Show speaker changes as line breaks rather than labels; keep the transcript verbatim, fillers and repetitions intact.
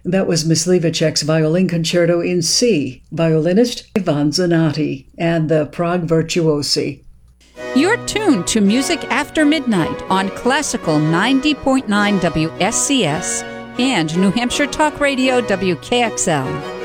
That was Miss Livacek's Violin Concerto in C, violinist Ivan Zanotti, and the Prague Virtuosi.
You're tuned to Music After Midnight on Classical ninety point nine W S C S and New Hampshire Talk Radio W K X L.